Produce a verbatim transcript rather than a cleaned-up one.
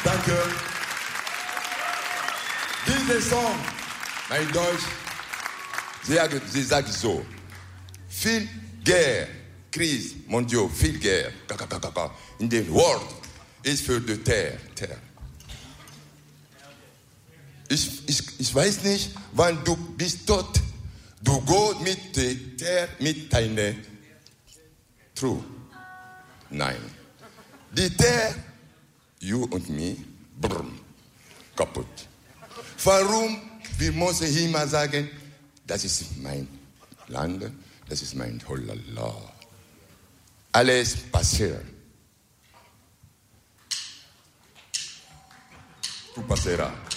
Danke. Dieser Song, mein Deutsch, sie, sie sagt so, viel Guerre, Krise, mon Dieu, viel Guerre, in dem Wort ist für die Terre, Terre. Ich, ich, ich weiß nicht, wann du bist tot, du gehst mit der Terre, mit deiner True. Nein. Die Terre, you und me, brr, kaputt. Warum? Wir müssen immer sagen, das ist mein Land, das ist mein Holala. Alles passiert. Tu passeras.